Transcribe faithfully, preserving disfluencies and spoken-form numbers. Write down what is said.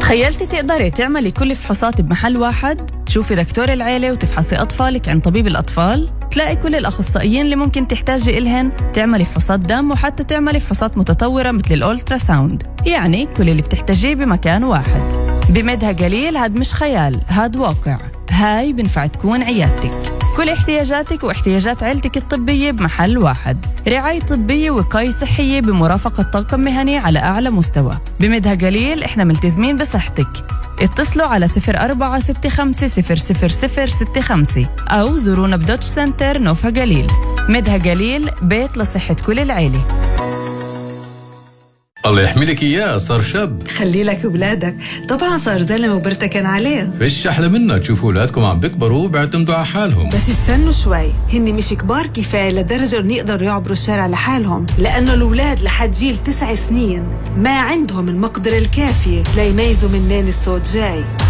تخيلتي تقدري تعملي كل الفحوصات بمحل واحد؟ تشوفي دكتور العيلة وتفحصي أطفالك عند طبيب الأطفال؟ تلاقي كل الأخصائيين اللي ممكن تحتاجي إلهن، تعملي فحوصات دم وحتى تعملي فحوصات متطورة مثل الأولترا ساوند. يعني كل اللي بتحتاجيه بمكان واحد. بمدها قليل هاد مش خيال، هاد واقع. هاي بنفع تكون عيادتك. كل احتياجاتك واحتياجات عيلتك الطبية بمحل واحد. رعاية طبية ووقاية صحية بمرافقة طاقم مهني على أعلى مستوى. بمدها قليل إحنا ملتزمين بصحتك. اتصلوا على صفر أربعة ستة خمسة صفر صفر صفر ستة خمسة أو زورونا بدوتش سنتر نوفا قليل. مدها قليل، بيت لصحة كل العيلة. الله يحملك إياه، صار شاب. خلي لك أولادك، طبعا صار زلمة وبرتكن عليه. فيش أحلى منها تشوفوا أولادكم عم بيكبروا وبيعتمدوا على حالهم. بس استنوا شوي، هني مش كبار كفاية لدرجة إنه يقدروا يعبروا الشارع لحالهم، لأنه الأولاد لحد جيل تسع سنين ما عندهم المقدرة الكافية ليميزوا منين الصوت جاي.